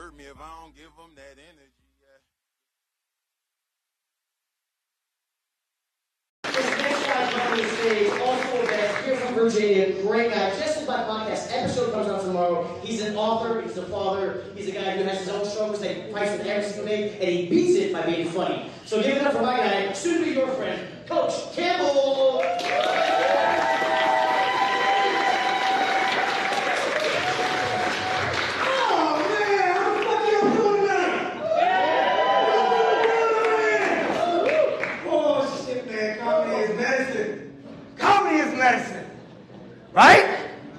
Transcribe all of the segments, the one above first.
hurt me if I don't give them that energy. This next guy on the stage, also a guest, here from Virginia, great guy, just as my podcast episode comes out tomorrow. He's an author, he's a father, he's a guy who has his own struggles that he fights with every single day, and he beats it by being funny. So give it up for my guy, soon to be your friend, Coach Campbell. Right?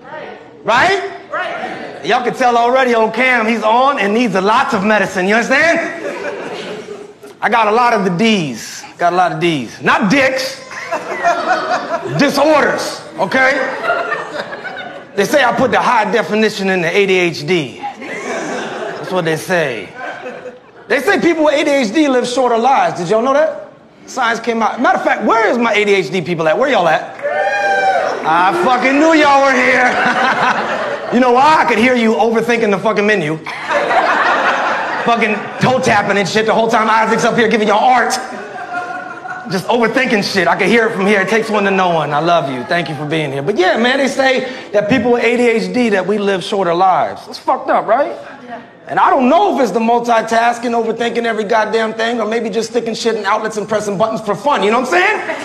Right? Y'all can tell already on Cam, he's on and needs a lot of medicine. You understand? I got a lot of the D's. Got a lot of D's. Not dicks. Disorders. Okay? They say I put the high definition in the ADHD. That's what they say. They say people with ADHD live shorter lives. Did y'all know that? Science came out. Matter of fact, where is my ADHD people at? Where y'all at? I fucking knew y'all were here. You know why? I could hear you overthinking the fucking menu. Fucking toe tapping and shit the whole time Isaac's up here giving y'all art. Just overthinking shit. I could hear it from here. It takes one to know one. I love you. Thank you for being here. But yeah, man, they say that people with ADHD, that we live shorter lives. It's fucked up, right? Yeah. And I don't know if it's the multitasking, overthinking every goddamn thing, or maybe just sticking shit in outlets and pressing buttons for fun. You know what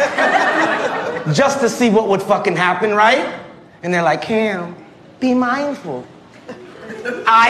I'm saying? Just to see what would fucking happen, right? And they're like, Cam, be mindful. I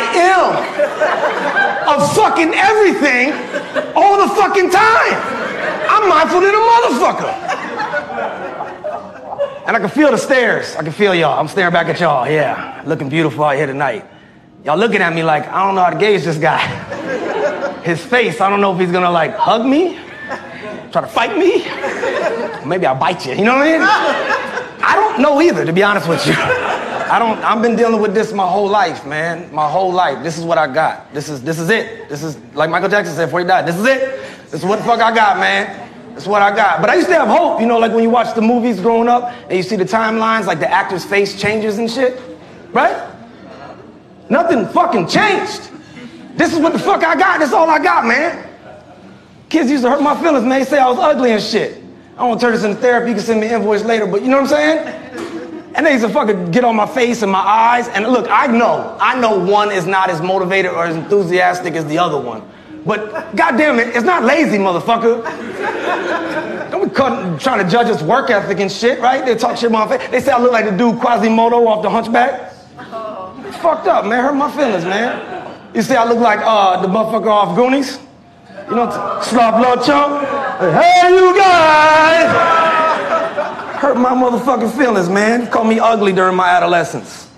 am of fucking everything all the fucking time. I'm mindful than a motherfucker. And I can feel the stares. I can feel y'all. I'm staring back at y'all. Yeah, looking beautiful out here tonight. Y'all looking at me like, I don't know how to gauge this guy. His face, I don't know if he's gonna like hug me, try to fight me. Maybe I'll bite you, you know what I mean? I don't know either, to be honest with you. I've been dealing with this my whole life, man. My whole life. This is what I got. This is it. This is, like Michael Jackson said before he died, this is it. This is what the fuck I got, man. This is what I got. But I used to have hope, you know, like when you watch the movies growing up and you see the timelines, like the actor's face changes and shit, right? Nothing fucking changed. This is what the fuck I got. This is all I got, man. Kids used to hurt my feelings, man. They say I was ugly and shit. I don't want to turn this into therapy. You can send me an invoice later, but you know what I'm saying? And they used to fucking get on my face and my eyes. And look, I know one is not as motivated or as enthusiastic as the other one. But goddamn it, it's not lazy, motherfucker. Don't be trying to judge us work ethic and shit, right? They talk shit about my face. They say I look like the dude Quasimodo off The Hunchback. It's fucked up, man. Hurt my feelings, man. You say I look like the motherfucker off Goonies? You know, slop little chump. Hey, you guys! Hurt my motherfucking feelings, man. Called me ugly during my adolescence.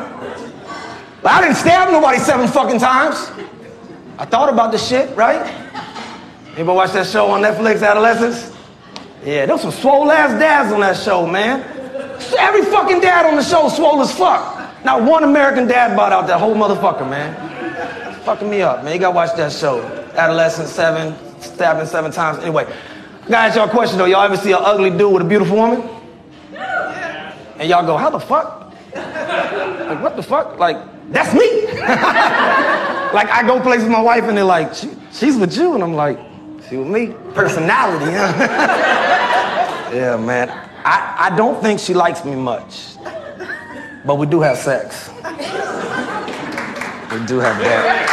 But I didn't stab nobody 7 fucking times. I thought about the shit, right? Anybody watch that show on Netflix, Adolescence? Yeah, there was some swole ass dads on that show, man. Every fucking dad on the show swole as fuck. Not one American dad bought out that whole motherfucker, man. It's fucking me up, man. You gotta watch that show. Adolescence 7, stabbing 7 times. Anyway, I gotta ask y'all a question though. Y'all ever see an ugly dude with a beautiful woman? And y'all go, how the fuck? Like, what the fuck? Like, that's me. Like, I go places with my wife and they're like, she's with you. And I'm like, she with me? Personality, huh? Yeah, man. I don't think she likes me much. But we do have sex. We do have that.